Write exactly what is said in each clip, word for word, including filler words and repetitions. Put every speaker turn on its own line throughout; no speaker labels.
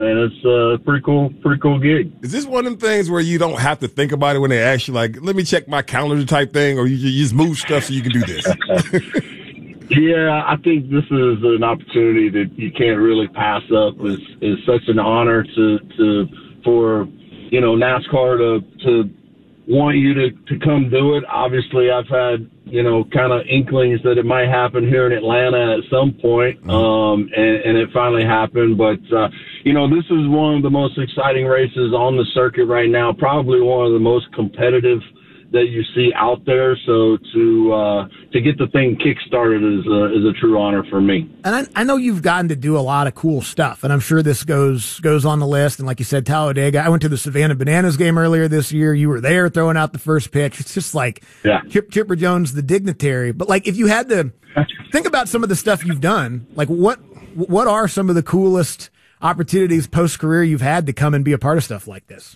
And it's a pretty cool, pretty cool gig.
Is this one of them things where you don't have to think about it when they ask you, like, let me check my calendar type thing, or you, you just move stuff so you can do this?
Yeah, I think this is an opportunity that you can't really pass up. It's, it's such an honor to, to for, you know, NASCAR to, to want you to, to come do it. Obviously, I've had, you know, kind of inklings that it might happen here in Atlanta at some point, um, and, and it finally happened. But, uh, you know, this is one of the most exciting races on the circuit right now, probably one of the most competitive that you see out there. So to uh, to get the thing kick-started is a, is a true honor for me.
And I, I know you've gotten to do a lot of cool stuff, and I'm sure this goes goes on the list. And like you said, Talladega. I went to the Savannah Bananas game earlier this year. You were there throwing out the first pitch. It's just like
yeah.
Chip, Chipper Jones, the dignitary. But like, if you had to think about some of the stuff you've done, like what what are some of the coolest opportunities post-career you've had to come and be a part of stuff like this?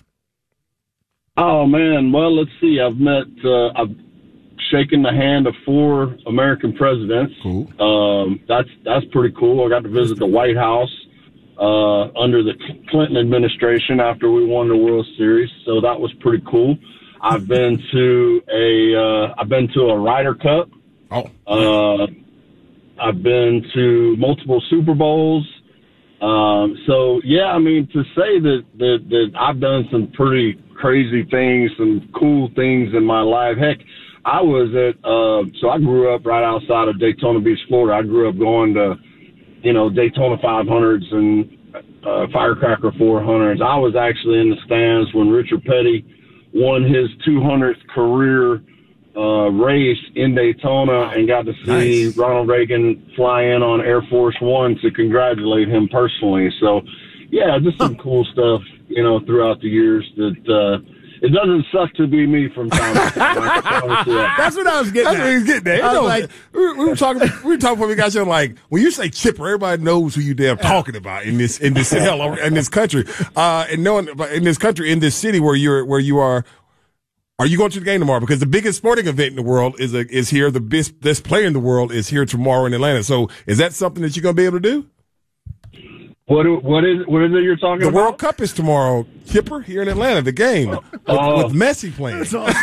Oh, man. Well, let's see. I've met, uh, I've shaken the hand of four American presidents.
Cool.
Um, that's, that's pretty cool. I got to visit the White House, uh, under the Clinton administration after we won the World Series. So that was pretty cool. I've been to a, uh, I've been to a Ryder Cup.
Oh.
Uh, I've been to multiple Super Bowls. Um, so yeah, I mean, to say that, that, that I've done some pretty crazy things, some cool things in my life. Heck, I was at, uh, so I grew up right outside of Daytona Beach, Florida. I grew up going to, you know, Daytona five hundreds and, uh, Firecracker four hundreds. I was actually in the stands when Richard Petty won his two hundredth career, uh, race in Daytona and got to see
Nice.
Ronald Reagan fly in on Air Force One to congratulate him personally. So, yeah, just some cool stuff, you know, throughout the years that uh, it doesn't suck to be me from time to time.
That's what I was getting
That's
at.
what he's getting at.
I was
You know,
like-
we, we were talking. We were talking before we got you. Like, when you say Chipper, everybody knows who you damn talking about in this in this hell in this country, uh, and knowing in this country in this city where you're where you are. Are you going to the game tomorrow? Because the biggest sporting event in the world is a, is here. The best best player in the world is here tomorrow in Atlanta. So, is that something that you're going to be able to do?
What what is what is it you're talking
The
about?
World Cup is tomorrow, Chipper, here in Atlanta. The game with,
Oh.
with Messi playing.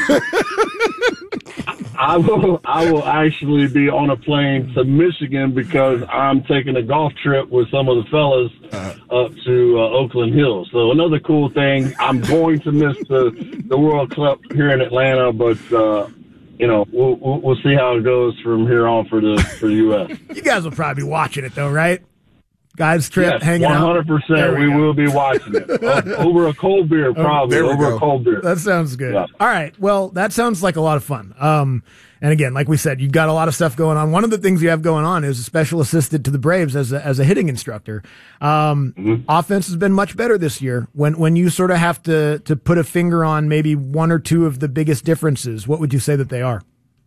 I will I will actually be on a plane to Michigan because I'm taking a golf trip with some of the fellas uh, up to uh, Oakland Hills. So another cool thing, I'm going to miss the the World Cup here in Atlanta, but uh, you know we'll, we'll we'll see how it goes from here on for the for the U S.
You guys will probably be watching it though, right? Guys trip,
Yes,
hanging
one
out.
hundred percent.
There
We
go.
will be watching it uh, over a cold beer, probably
there we
over
go.
a cold beer.
That sounds good.
Yeah.
All right. Well, that sounds like a lot of fun. Um, and again, like we said, you've got a lot of stuff going on. One of the things you have going on is a special assistant to the Braves as a, as a hitting instructor. Um,
Mm-hmm.
Offense has been much better this year. When when you sort of have to to put a finger on maybe one or two of the biggest differences, what would you say that they are?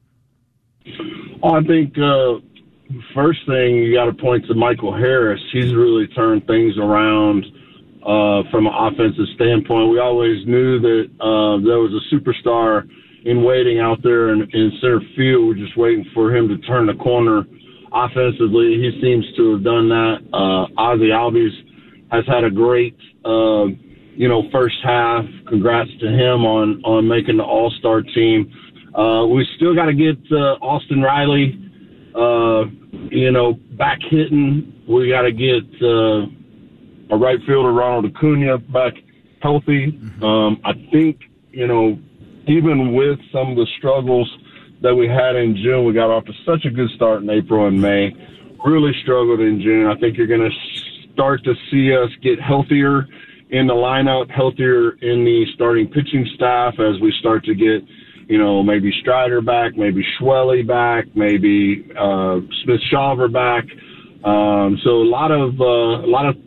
Oh, I think uh, first thing you got to point to Michael Harris. He's really turned things around uh, from an offensive standpoint. We always knew that uh, there was a superstar in waiting out there in, in center field. We're just waiting for him to turn the corner offensively. He seems to have done that. Uh, Ozzie Albies has had a great, uh, you know, first half. Congrats to him on, on making the All-Star team. Uh, we still got to get uh, Austin Riley, uh, you know, back hitting. We got to get uh, a right fielder, Ronald Acuna, back healthy. Um, I think, you know, even with some of the struggles that we had in June, we got off to such a good start in April and May. Really struggled in June. I think you're going to start to see us get healthier in the lineup, healthier in the starting pitching staff as we start to get, you know, maybe Strider back, maybe Schwelly back, maybe uh, Smith-Shawver back. Um, so a lot of uh, a lot of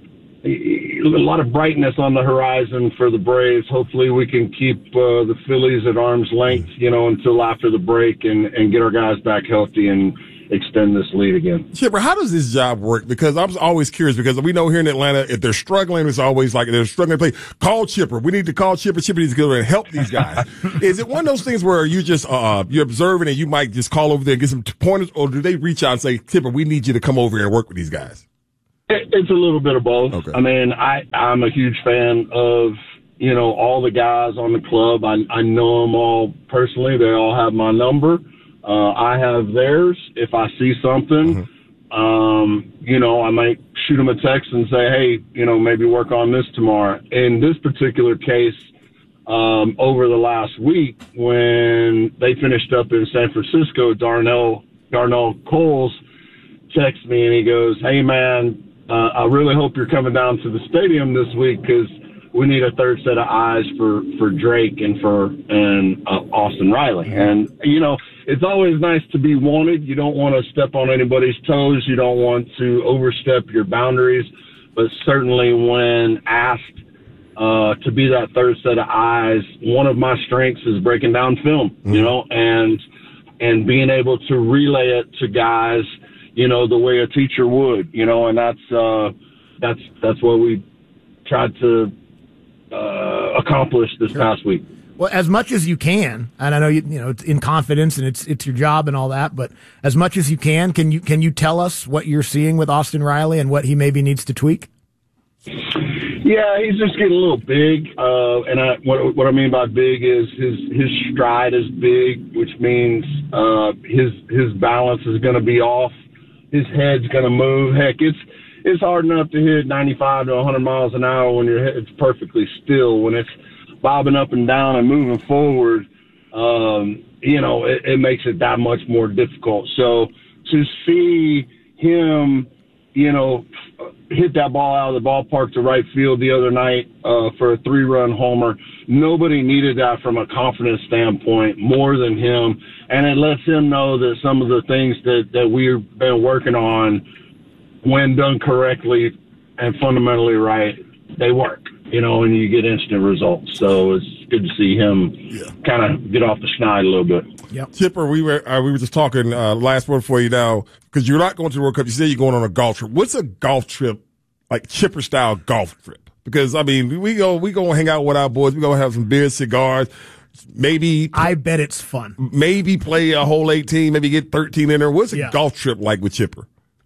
a lot of brightness on the horizon for the Braves. Hopefully, we can keep uh, the Phillies at arm's length, you know, until after the break and, and get our guys back healthy and extend this lead again.
Chipper, how does this job work? Because I'm always curious, because we know here in Atlanta, if they're struggling, it's always like they're struggling to play. Call Chipper. We need to call Chipper. Chipper needs to go over and help these guys. Is it one of those things where you just, uh, you're observing and you might just call over there and get some pointers, or do they reach out and say, Chipper, we need you to come over here and work with these guys?
It, it's a little bit of both.
Okay.
I mean, I, I'm a huge fan of, you know, all the guys on the club. I, I know them all personally. They all have my number. Uh, I have theirs. If I see something, mm-hmm. um, you know, I might shoot them a text and say, hey, you know, maybe work on this tomorrow. In this particular case, um, over the last week, when they finished up in San Francisco, Darnell, Darnell Coles texts me and he goes, hey, man, uh, I really hope you're coming down to the stadium this week because we need a third set of eyes for, for Drake and for and uh, Austin Riley. And, you know, it's always nice to be wanted. You don't want to step on anybody's toes. You don't want to overstep your boundaries. But certainly when asked uh, to be that third set of eyes, one of my strengths is breaking down film, mm-hmm. you know, and and being able to relay it to guys, you know, the way a teacher would, you know, and that's uh, that's that's what we tried to uh, accomplish this
sure.
past week.
Well, as much as you can, and I know you, you know it's in confidence and it's it's your job and all that, but as much as you can, can you can you tell us what you're seeing with Austin Riley and what he maybe needs to tweak?
Yeah, he's just getting a little big, uh, and I, what what I mean by big is his his stride is big, which means uh, his his balance is going to be off. His head's going to move. Heck, it's it's hard enough to hit ninety-five to one hundred miles an hour when your head's perfectly still. When it's bobbing up and down and moving forward, um, you know, it, it makes it that much more difficult. So to see him, you know, hit that ball out of the ballpark to right field the other night uh, for a three-run homer, nobody needed that from a confidence standpoint more than him. And it lets him know that some of the things that, that we've been working on, when done correctly and fundamentally right, they work. You know, and you get instant results. So it's good to see him yeah. kind of get off the schneid a little bit.
Yep. Chipper, we were uh, we were just talking, uh, last word for you now, because you're not going to the World Cup. You said you're going on a golf trip. What's a golf trip, like Chipper-style golf trip? Because, I mean, we go we go hang out with our boys. We go have some beers, cigars, maybe.
I bet it's fun.
Maybe play a whole eighteen, maybe get thirteen in there. What's a yeah. golf trip like with Chipper?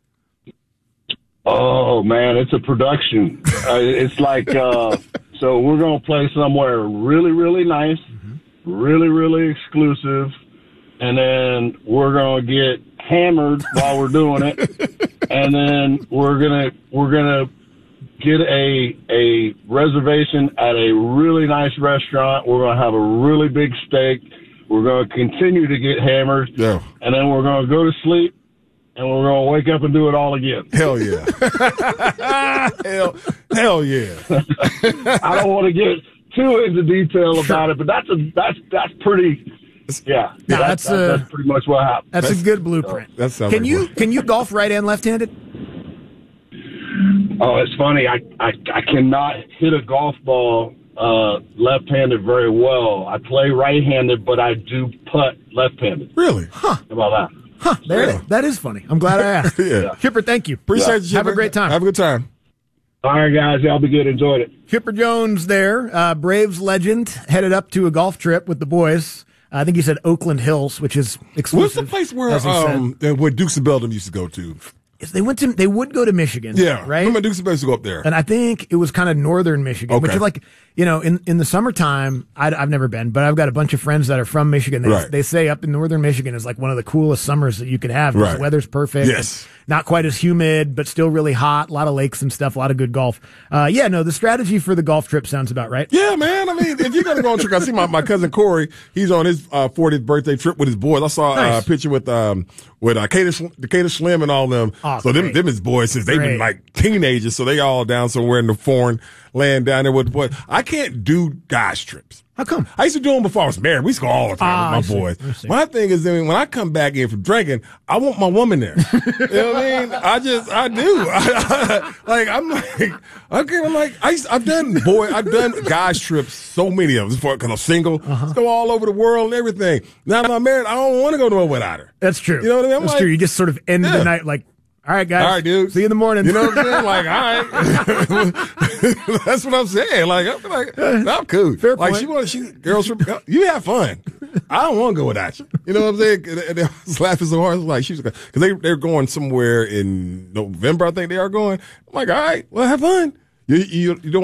Oh, man, it's a production. uh, it's like, uh, so we're going to play somewhere really, really nice, mm-hmm. really, really exclusive, and then we're going to get hammered while we're doing it, and then we're going to we're gonna get a a reservation at a really nice restaurant. We're going to have a really big steak. We're going to continue to get hammered,
yeah.
and then we're going to go to sleep. And we're going to wake up and do it all again.
Hell yeah. hell, hell yeah.
I don't want to get too into detail about it, but that's a, that's, that's pretty, yeah.
No,
that's,
that's, uh,
that's pretty much what happened.
That's, that's a good blueprint.
So, that sounds
can
like
you,
work.
can you golf right and left-handed?
Oh, it's funny. I, I, I cannot hit a golf ball uh, left-handed very well. I play right-handed, but I do putt left-handed.
Really?
Huh.
How about that?
Huh, there yeah. That is funny. I'm glad I asked.
yeah.
Chipper, thank you.
Appreciate
yeah.
you, Chipper.
Have a great time.
Have a good time.
All right, guys. Y'all be good. Enjoyed it.
Chipper Jones there, uh, Braves legend, headed up to a golf trip with the boys. Uh, I think he said Oakland Hills, which is exclusive.
What's the place where um, where Dukes of Belgium used to go to?
They went to. They would go to Michigan.
Yeah,
right.
Remember Dukes of Belgium used to go up there,
and I think it was kind of northern Michigan,
okay.
which is like, you know, in, in the summertime. I, I've never been, but I've got a bunch of friends that are from Michigan. They,
right.
they say up in northern Michigan is like one of the coolest summers that you could have.
Right.
The weather's perfect.
Yes.
Not quite as humid, but still really hot. A lot of lakes and stuff. A lot of good golf. Uh, yeah, no, the strategy for the golf trip sounds about right.
Yeah, man. I mean, if you're going to go on a trip, I see my, my cousin Corey. He's on his uh, fortieth birthday trip with his boys. I saw nice. uh, a picture with um with uh, Decatur, Decatur Slim and all of them.
Oh,
so them, them his boys since they've been like teenagers. So they all down somewhere in the foreign land down there with the boys. I can't do guys trips.
How come?
I used to do them before I was married. We used to go all the time
ah,
with my boys.
I see.
My thing is that when I come back in from drinking, I want my woman there. You know what I mean? I just, I do. I, I, like, I'm like, okay, I'm like, I used, I've done, boy, I've done guys trips, so many of them, because I'm single. Uh-huh. Let's go all over the world and everything. Now that I'm married, I don't want to go nowhere without her.
That's true.
You know what I mean? I'm
That's
like,
true. You just sort of end
yeah.
the night like, all right, guys.
All right, dude.
See you in the morning.
You know what I'm saying? Like, all right. That's what I'm saying. Like, I'm like, I'm cool.
Fair
like,
point.
she want, she girls, you have fun. I don't want to go without you. You know what I'm saying? And, and I was laughing so hard. I was like, she was because they they're going somewhere in November. I think they are going. I'm like, all right, well, have fun. You you, you don't